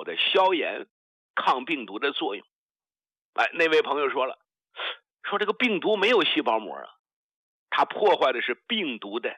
的消炎、抗病毒的作用。那位朋友说了，说这个病毒没有细胞膜啊，它破坏的是病毒的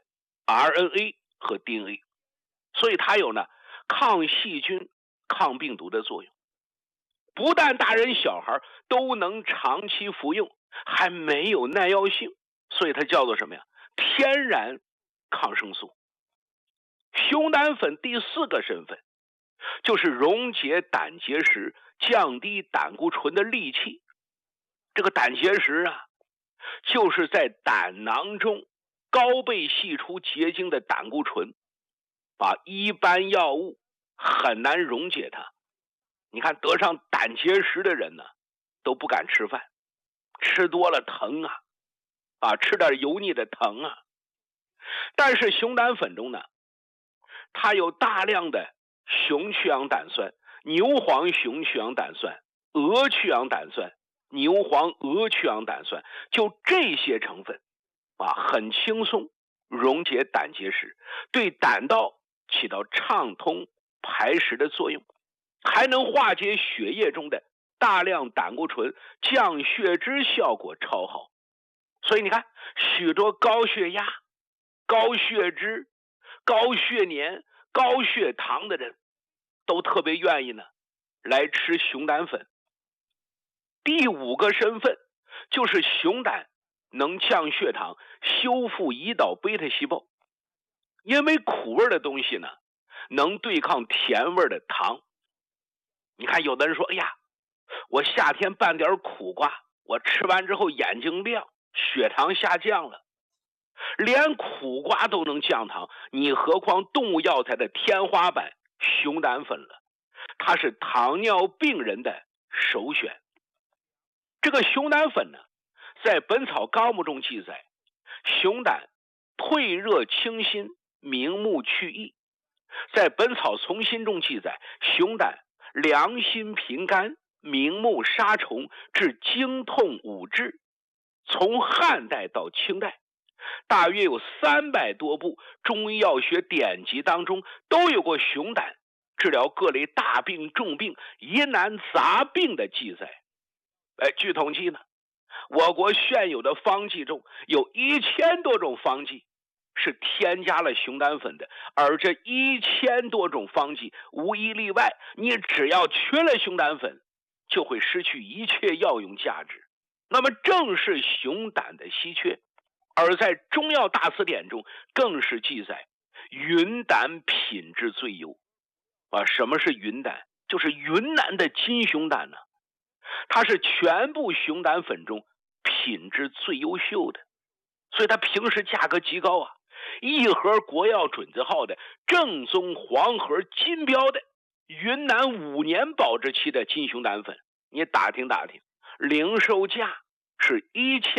RNA 和 DNA， 所以它有呢抗细菌、抗病毒的作用。不但大人小孩都能长期服用，还没有耐药性，所以它叫做什么呀？天然抗生素。熊胆粉第4个身份就是溶解胆结石、降低胆固醇的利器。这个胆结石啊，就是在胆囊中高倍析出结晶的胆固醇，把一般药物很难溶解它。你看得上胆结石的人呢，都不敢吃饭，吃多了疼吃点油腻的疼啊。但是熊胆粉中呢，它有大量的雄去氧胆酸、牛黄雄去氧胆酸、鹅去氧胆酸、牛黄鹅去氧胆酸，就这些成分很轻松溶解胆结石，对胆道起到畅通排石的作用，还能化解血液中的大量胆固醇，降血脂效果超好。所以你看，许多高血压、高血脂、高血粘、高血糖的人都特别愿意呢来吃熊胆粉。第5个身份就是熊胆能降血糖、修复胰岛贝塔细胞。因为苦味的东西呢能对抗甜味的糖。你看有的人说，哎呀，我夏天拌点苦瓜，我吃完之后眼睛亮，血糖下降了。连苦瓜都能降糖，你何况动物药材的天花板熊胆粉了？它是糖尿病人的首选。这个熊胆粉呢，在《本草纲目》中记载，熊胆退热清心、明目去翳。在《本草从心》中记载，熊胆凉心平肝、明目杀虫、治经痛五治。从汉代到清代，大约有300多部中医药学典籍当中都有过熊胆治疗各类大病、重病、疑难杂病的记载。据统计呢，我国现有的方剂中有1000多种方剂是添加了熊胆粉的，而这1000多种方剂无一例外，你只要缺了熊胆粉，就会失去一切药用价值。那么正是熊胆的稀缺，而在中药大辞典中更是记载云胆品质最优。什么是云胆？就是云南的金熊胆呢，它是全部熊胆粉中品质最优秀的，所以它平时价格极高一盒国药准字号的正宗黄盒金标的云南5年保质期的金熊胆粉，你打听打听，零售价是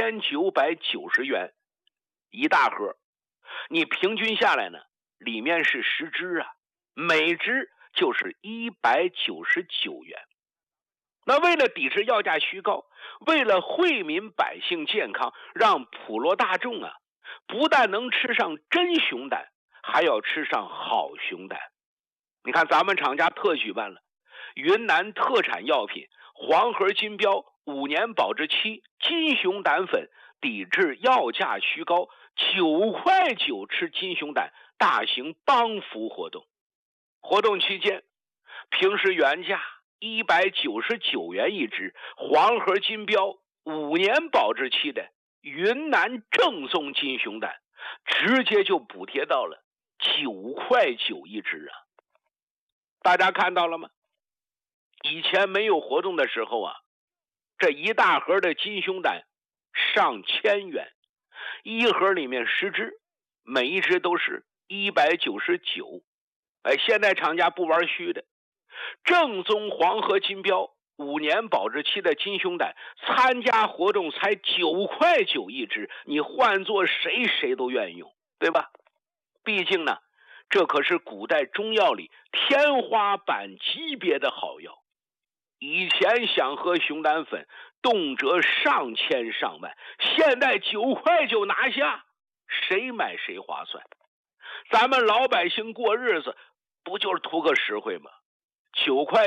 1990元一大盒，你平均下来呢，里面是10支每支就是199元。那为了抵制药价虚高，为了惠民百姓健康，让普罗大众不但能吃上真熊胆，还要吃上好熊胆。你看咱们厂家特举办了云南特产药品黄盒金标5年保质期金熊胆粉抵制药价虚高9块9吃金熊胆大型帮扶活动。活动期间，平时原价199元一支黄盒金标5年保质期的云南正宗金熊胆，直接就补贴到了9块9一支大家看到了吗？以前没有活动的时候这一大盒的金熊胆上千元，一盒里面10支，每一支都是199。现在厂家不玩虚的，正宗黄河金标5年保质期的金熊胆，参加活动才9块9一支，你换做谁都愿意用，对吧？毕竟呢，这可是古代中药里天花板级别的好药。以前想喝熊胆粉动辄上千上万，现在9块9拿下，谁买谁划算。咱们老百姓过日子不就是图个实惠吗？9块